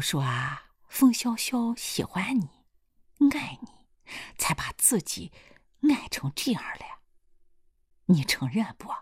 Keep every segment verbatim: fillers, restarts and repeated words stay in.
说啊，冯潇潇喜欢你，爱你，才把自己爱成这样了。你承认不？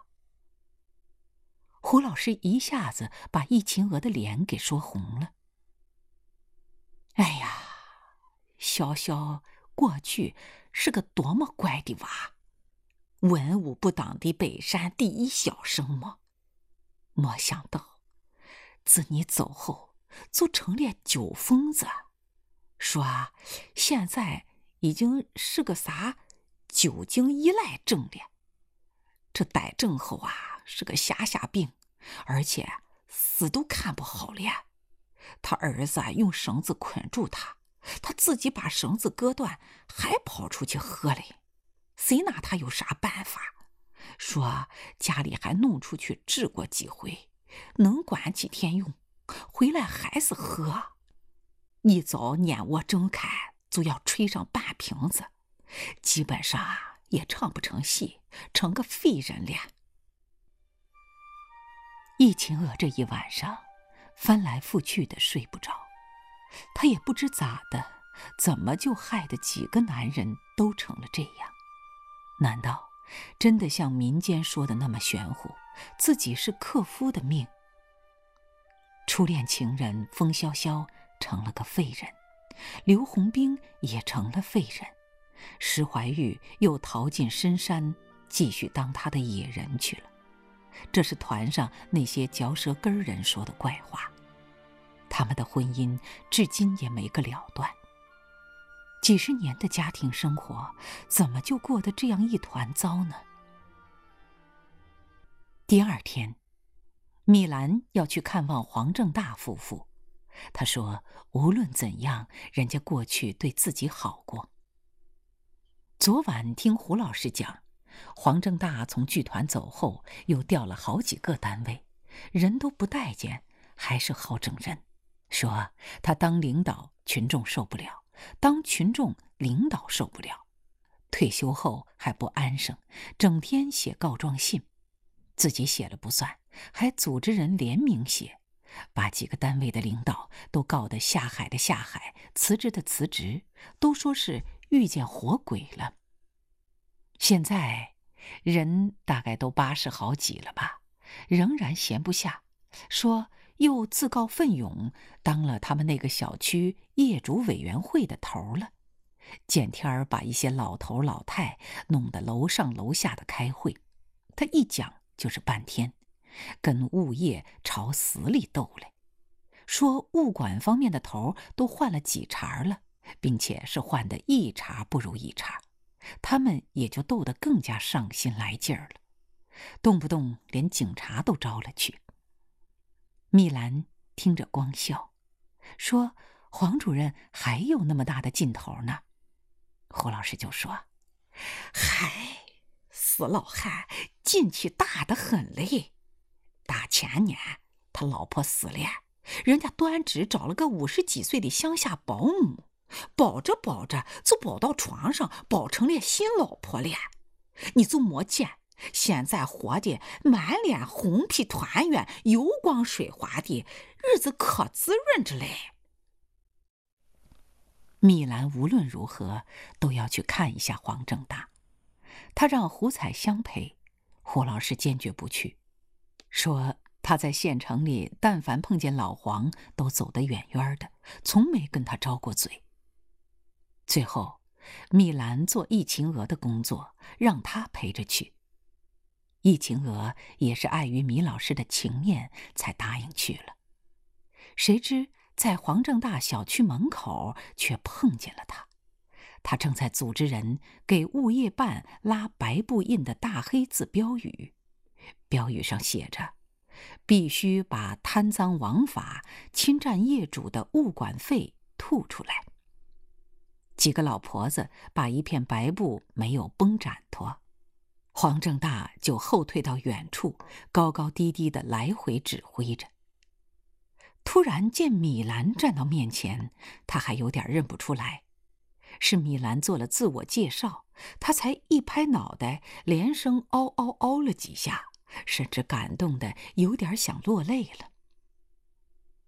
胡老师一下子把易秦娥的脸给说红了。哎呀，潇潇过去是个多么乖的娃，文武不当的北山第一小生嘛。没想到，自你走后，就成了酒疯子，说现在已经是个啥酒精依赖症了。这逮症后啊，是个下下病，而且死都看不好了。他儿子啊，用绳子捆住他，他自己把绳子割断，还跑出去喝了。谁拿他有啥办法？说家里还弄出去治过几回，能管几天用，回来还是喝。一早眼窝睁开就要吹上半瓶子，基本上啊也唱不成戏，成个废人了。易秦娥这一晚上翻来覆去的睡不着，她也不知咋的，怎么就害得几个男人都成了这样？难道真的像民间说的那么玄乎，自己是克夫的命？初恋情人风萧萧成了个废人，刘洪兵也成了废人，石怀玉又逃进深山，继续当他的野人去了。这是团上那些嚼舌根人说的怪话，他们的婚姻至今也没个了断。几十年的家庭生活，怎么就过得这样一团糟呢？第二天，米兰要去看望黄正大夫妇。他说无论怎样，人家过去对自己好过。昨晚听胡老师讲，黄正大从剧团走后，又调了好几个单位，人都不待见，还是好整人。说他当领导群众受不了，当群众领导受不了，退休后还不安生，整天写告状信，自己写了不算，还组织人联名写，把几个单位的领导都告得下海的下海，辞职的辞职，都说是遇见活鬼了。现在人大概都八十好几了吧，仍然闲不下，说又自告奋勇当了他们那个小区业主委员会的头了，见天儿把一些老头老太弄得楼上楼下的开会，他一讲就是半天，跟物业朝死里斗来，说物管方面的头都换了几茬了，并且是换得一茬不如一茬，他们也就斗得更加上心来劲儿了，动不动连警察都招了去。蜜兰听着光笑，说黄主任还有那么大的劲头呢。胡老师就说，嗨，死老汉劲气大得很嘞。大前年他老婆死了，人家端直找了个五十几岁的乡下保姆，保着保着就保到床上，保成了新老婆了。你就没见现在活的满脸红皮团圆，油光水滑的，日子可滋润着嘞。蜜兰无论如何都要去看一下黄正大，他让胡彩相陪，胡老师坚决不去，说他在县城里但凡碰见老黄都走得远远的，从没跟他招过嘴。最后蜜兰做易秦娥的工作，让他陪着去。易秦娥也是碍于米老师的情面才答应去了，谁知在黄正大小区门口却碰见了他，他正在组织人给物业办拉白布印的大黑字标语，标语上写着必须把贪赃枉法侵占业主的物管费吐出来。几个老婆子把一片白布没有绷展脱，黄正大就后退到远处，高高低低的来回指挥着。突然见米兰站到面前，他还有点认不出来，是米兰做了自我介绍，他才一拍脑袋，连声嗷嗷嗷了几下，甚至感动的有点想落泪了。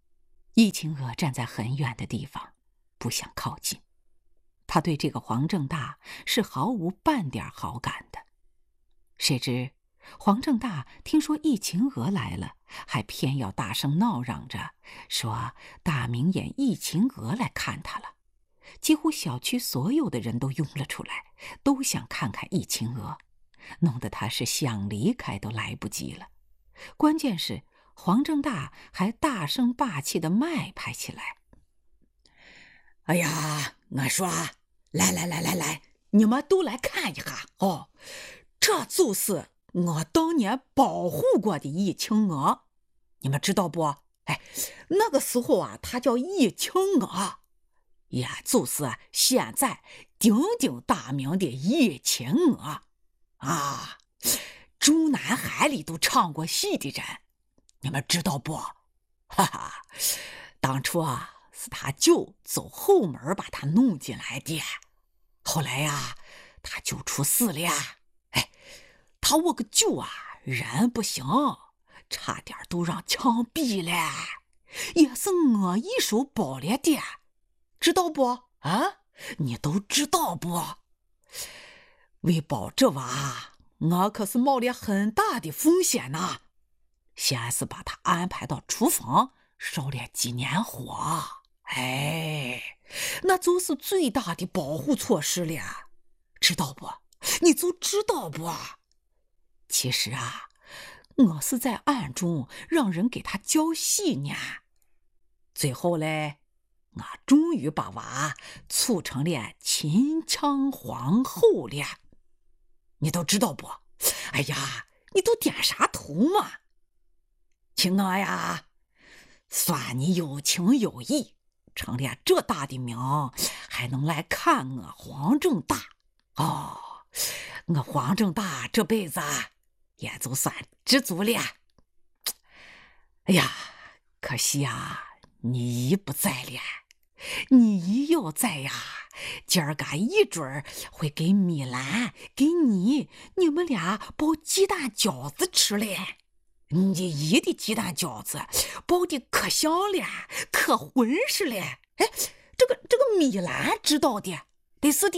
易秦娥站在很远的地方，不想靠近。他对这个黄正大是毫无半点好感的。谁知黄正大听说易秦娥来了，还偏要大声闹嚷着说大明眼易秦娥来看他了。几乎小区所有的人都涌了出来，都想看看易秦娥，弄得他是想离开都来不及了。关键是黄正大还大声霸气地麦拍起来：“ 哎呀，我说，来来来来来，你们都来看一下哦，这就是我当年保护过的易秦娥，你们知道不？哎，那个时候啊，他叫易秦娥，也就是现在鼎鼎大名的易秦娥啊，中南海里都唱过戏的人，你们知道不？哈哈，当初啊，是他舅走后门把他弄进来的，后来呀，他舅出事了，哎，他我个舅啊，人不行，差点都让枪毙了，也是我一手包了的，知道不？啊，你都知道不？为保这娃，我可是冒了很大的风险呐。先是把他安排到厨房烧了几年火，哎，那就是最大的保护措施了，知道不？你就知道不？其实啊，我是在暗中让人给他教戏呢。最后嘞，我终于把娃促成了秦腔皇后了。你都知道不？哎呀，你都点啥头嘛？亲我呀，算你有情有义，成了这大的名，还能来看我黄正大哦。我黄正大这辈子也就算知足了。哎呀，可惜呀，你姨不在了。你姨要在呀，今儿个一准儿会给米兰给你你们俩包鸡蛋饺子吃嘞。你姨的鸡蛋饺子包的可香了，可浑实了。哎，这个这个米兰知道的，得是的。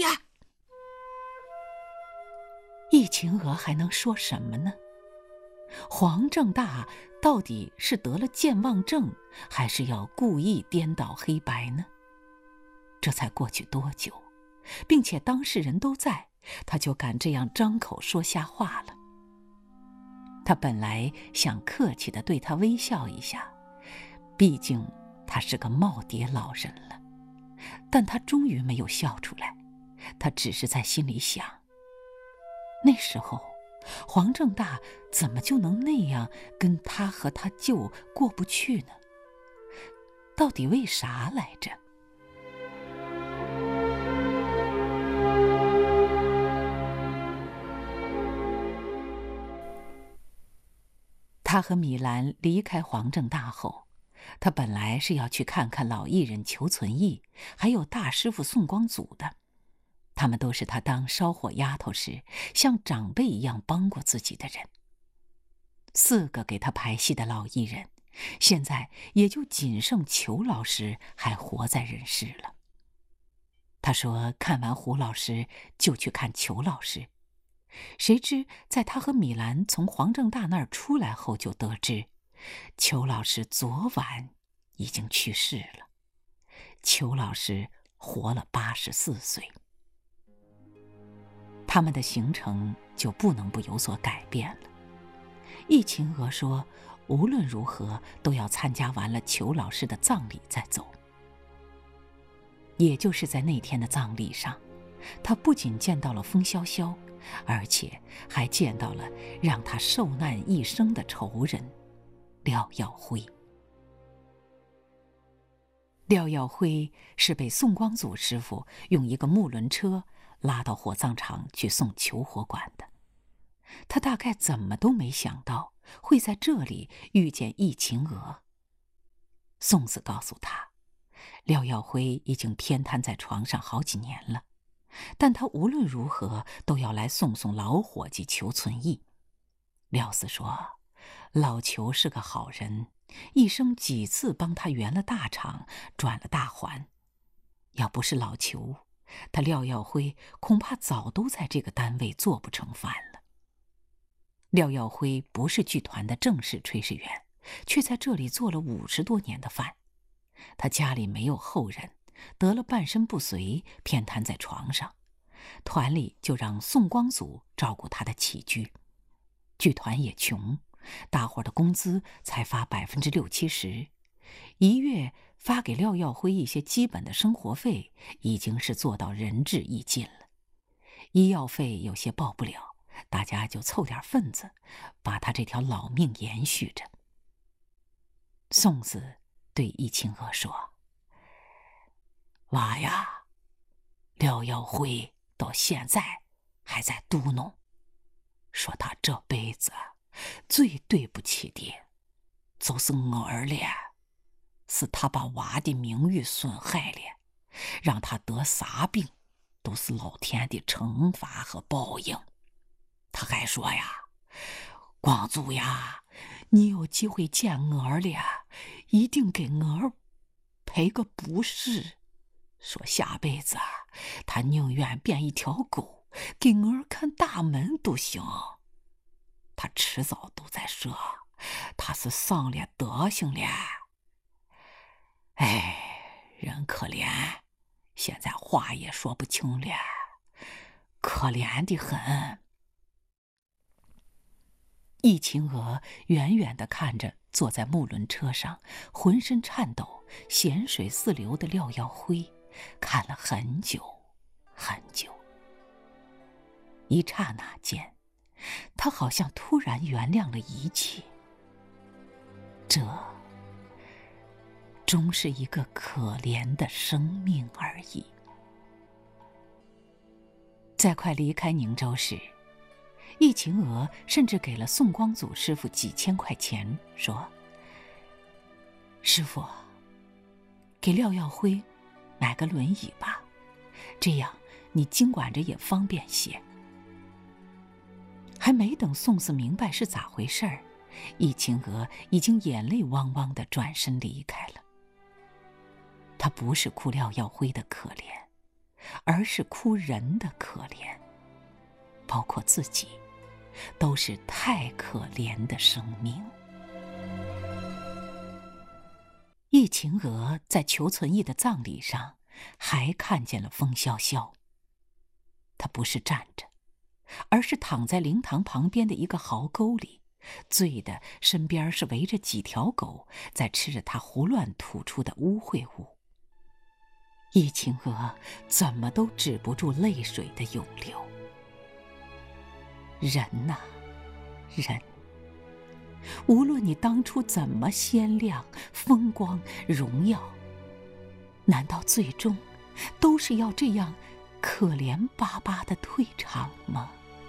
易秦娥还能说什么呢？黄正大到底是得了健忘症，还是要故意颠倒黑白呢？这才过去多久，并且当事人都在，他就敢这样张口说瞎话了。他本来想客气地对他微笑一下，毕竟他是个耄耋老人了，但他终于没有笑出来，他只是在心里想，那时候黄正大怎么就能那样跟他和他舅过不去呢？到底为啥来着？他和米兰离开黄正大后，他本来是要去看看老艺人裘存义，还有大师傅宋光祖的。他们都是他当烧火丫头时像长辈一样帮过自己的人。四个给他排戏的老艺人，现在也就仅剩裘老师还活在人世了。他说看完胡老师就去看裘老师，谁知在他和米兰从黄正大那儿出来后，就得知裘老师昨晚已经去世了。裘老师活了八十四岁。他们的行程就不能不有所改变了。易秦娥说无论如何都要参加完了裘老师的葬礼再走。也就是在那天的葬礼上，他不仅见到了风萧萧，而且还见到了让他受难一生的仇人廖耀辉。廖耀辉是被宋光祖师傅用一个木轮车拉到火葬场去送求火馆的。他大概怎么都没想到会在这里遇见易秦娥。宋子告诉他，廖耀辉已经偏瘫在床上好几年了，但他无论如何都要来送送老伙计裘存义。廖四说，老裘是个好人， 一生几次帮他圆了大场，转了大环。要不是老裘，他廖耀辉恐怕早都在这个单位做不成饭了。廖耀辉不是剧团的正式炊事员，却在这里做了五十多年的饭。他家里没有后人，得了半身不遂，偏瘫在床上，团里就让宋光祖照顾他的起居。剧团也穷，大伙儿的工资才发百分之六七十，一月发给廖耀辉一些基本的生活费，已经是做到仁至义尽了。医药费有些报不了，大家就凑点份子，把他这条老命延续着。宋子对易清娥说：“娃呀，廖耀辉到现在还在嘟哝，说他这辈子最对不起的就是我儿了，是他把娃的名誉损害了，让他得啥病都是老天的惩罚和报应。他还说呀，光祖呀，你有机会见我儿了，一定给我儿赔个不是。说下辈子他宁愿变一条狗，给我儿看大门都行。他迟早都在说，他是丧了德行了。哎，人可怜，现在话也说不清了，可怜的很。”易清娥远远地看着坐在木轮车上浑身颤抖、咸水似流的廖耀辉，看了很久很久。一刹那间，他好像突然原谅了一切。这终是一个可怜的生命而已。在快离开宁州时，易清娥甚至给了宋光祖师傅几千块钱，说：“师傅，给廖耀辉买个轮椅吧，这样你经管着也方便些。”还没等宋子明白是咋回事儿，易清娥已经眼泪汪汪地转身离开了。她不是哭廖耀辉的可怜，而是哭人的可怜，包括自己，都是太可怜的生命。易清娥在裘存义的葬礼上还看见了风萧萧。他不是站着，而是躺在灵堂旁边的一个壕沟里，醉的身边是围着几条狗，在吃着他胡乱吐出的污秽物。易清娥怎么都止不住泪水的涌流。人呐，人，无论你当初怎么鲜亮、风光、荣耀，难道最终都是要这样可怜巴巴的退场吗？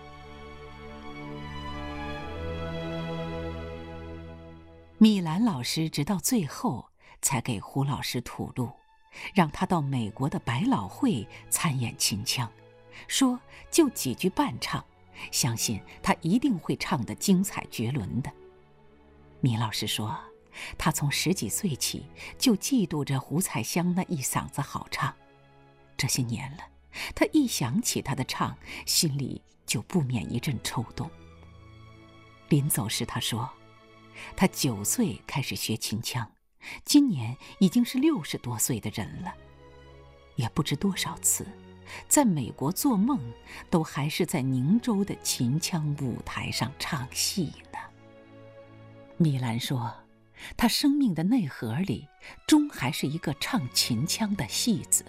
米兰老师直到最后才给胡老师吐露，让他到美国的百老汇参演秦腔，说就几句伴唱，相信他一定会唱得精彩绝伦的。米老师说，他从十几岁起就嫉妒着胡彩香那一嗓子好唱，这些年了，他一想起他的唱，心里就不免一阵抽动。临走时他说，他九岁开始学秦腔，今年已经是六十多岁的人了，也不知多少次在美国做梦，都还是在宁州的秦腔舞台上唱戏呢。米兰说，他生命的内核里终还是一个唱秦腔的戏子。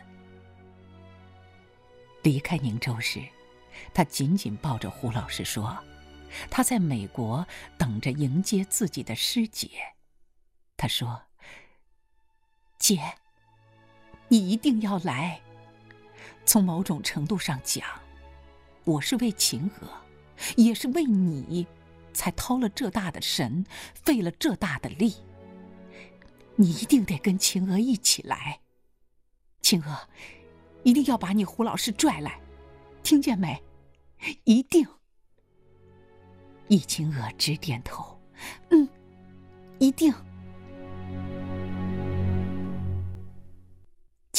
离开宁州时，他紧紧抱着胡老师说，他在美国等着迎接自己的师姐。他说，姐，你一定要来。从某种程度上讲，我是为秦娥，也是为你，才掏了这大的神，费了这大的力。你一定得跟秦娥一起来。秦娥，一定要把你胡老师拽来，听见没？一定。易清娥直点头，嗯，一定。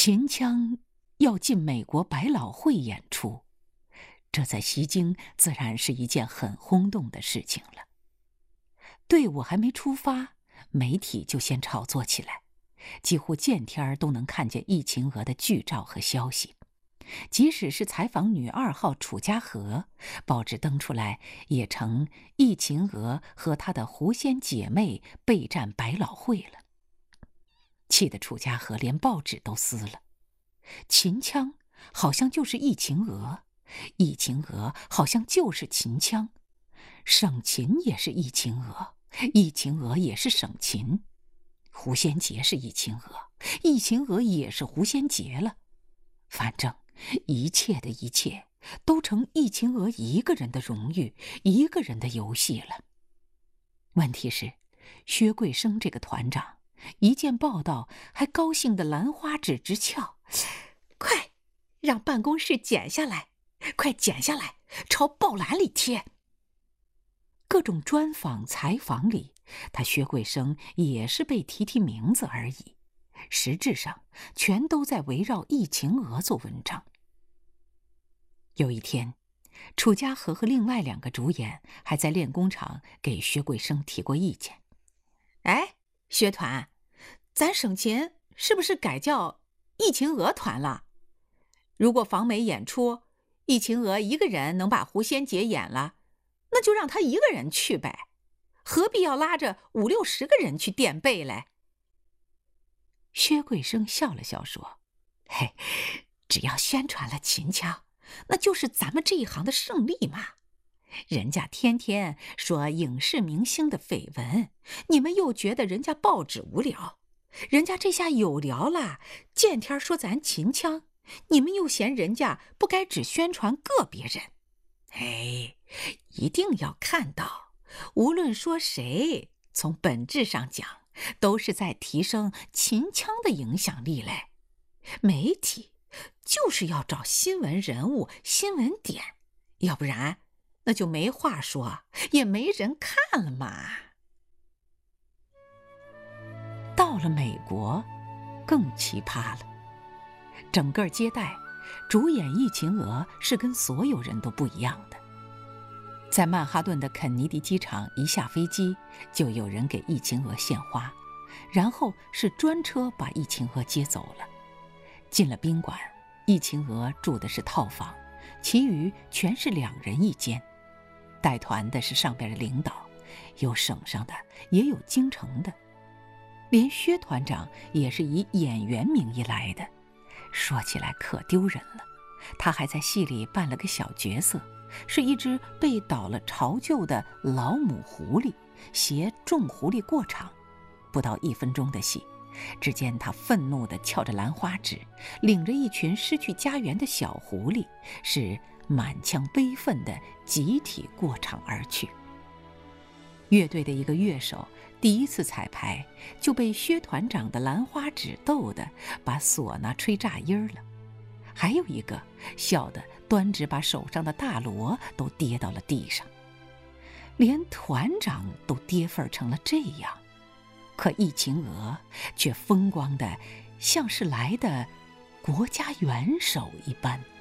秦腔要进美国百老汇演出，这在西京自然是一件很轰动的事情了。队伍还没出发，媒体就先炒作起来，几乎见天都能看见易秦娥的剧照和消息。即使是采访女二号楚家河，报纸登出来也成易秦娥和她的狐仙姐妹备战百老汇了。气得楚家河连报纸都撕了。秦腔好像就是易秦娥，易秦娥好像就是秦腔，省秦也是易秦娥，易秦娥也是省秦，狐仙节是易秦娥，易秦娥也是狐仙节了。反正一切的一切都成易秦娥一个人的荣誉，一个人的游戏了。问题是，薛贵生这个团长一见报道，还高兴得兰花指直翘，快让办公室剪下来，快剪下来，朝报栏里贴。各种专访采访里，他薛贵生也是被提提名字而已，实质上全都在围绕易秦娥做文章。有一天，楚家河和另外两个主演还在练功场给薛贵生提过意见。哎，薛团，咱省秦是不是改叫易秦娥团了？如果访美演出，易秦娥一个人能把狐仙节演了，那就让他一个人去呗，何必要拉着五六十个人去垫背嘞？薛贵生笑了笑说：“嘿，只要宣传了秦腔，那就是咱们这一行的胜利嘛。人家天天说影视明星的绯闻，你们又觉得人家报纸无聊，人家这下有聊了，见天说咱秦腔，你们又嫌人家不该只宣传个别人。哎，一定要看到，无论说谁，从本质上讲，都是在提升秦腔的影响力嘞。媒体就是要找新闻人物、新闻点，要不然那就没话说，也没人看了嘛。到了美国，更奇葩了。整个接待，主演易秦娥是跟所有人都不一样的。在曼哈顿的肯尼迪机场一下飞机，就有人给易秦娥献花，然后是专车把易秦娥接走了。进了宾馆，易秦娥住的是套房，其余全是两人一间。带团的是上边的领导，有省上的，也有京城的，连薛团长也是以演员名义来的。说起来可丢人了，他还在戏里扮了个小角色，是一只被倒了巢臼的老母狐狸，携众狐狸过场。不到一分钟的戏，只见他愤怒地翘着兰花指，领着一群失去家园的小狐狸，是满腔悲愤地集体过场而去。乐队的一个乐手第一次彩排就被薛团长的兰花指逗得把唢呐吹炸音了，还有一个笑得端直把手上的大锣都跌到了地上。连团长都跌份成了这样，可易秦娥却风光的像是来的国家元首一般。